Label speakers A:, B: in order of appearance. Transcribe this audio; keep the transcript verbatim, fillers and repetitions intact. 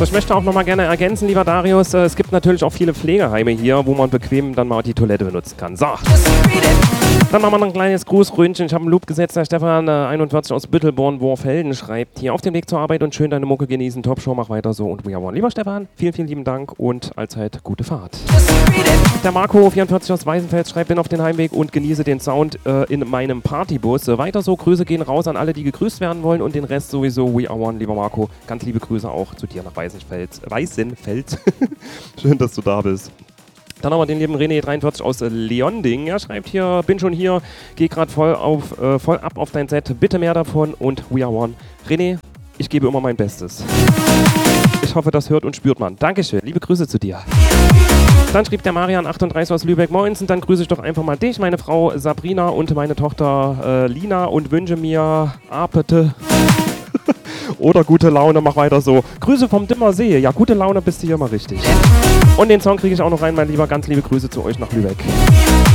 A: So, ich möchte auch noch mal gerne ergänzen, lieber Darius, äh, es gibt natürlich auch viele Pflegeheime hier, wo man bequem dann mal die Toilette benutzen kann. So. Dann machen wir noch ein kleines Grußründchen. Ich habe einen Loop gesetzt. Der Stefan, äh, einundvierzig aus Büttelborn, Worfelden, schreibt hier auf dem Weg zur Arbeit und schön deine Mucke genießen. Top-Show, mach weiter so und we are one. Lieber Stefan, vielen, vielen lieben Dank und allzeit gute Fahrt. Der Marco, vierundvierzig aus Weißenfels, schreibt, bin auf den Heimweg und genieße den Sound äh, in meinem Partybus. Äh, weiter so, Grüße gehen raus an alle, die gegrüßt werden wollen und den Rest sowieso we are one. Lieber Marco, ganz liebe Grüße auch zu dir nach Weißenfels. Weißenfels. Schön, dass du da bist. Dann haben wir den lieben René dreiundvierzig aus Leonding. Er schreibt hier, bin schon hier, geh gerade voll, auf, äh, voll ab auf dein Set. Bitte mehr davon und we are one. René, ich gebe immer mein Bestes. Ich hoffe, das hört und spürt man. Dankeschön, liebe Grüße zu dir. Dann schrieb der Marian achtunddreißig aus Lübeck, Moinsen, dann grüße ich doch einfach mal dich, meine Frau Sabrina und meine Tochter äh, Lina und wünsche mir Apete oder gute Laune, mach weiter so. Grüße vom Dimmersee. Ja, gute Laune bist du hier immer richtig. Und den Song kriege ich auch noch rein, mein Lieber. Ganz liebe Grüße zu euch nach Lübeck.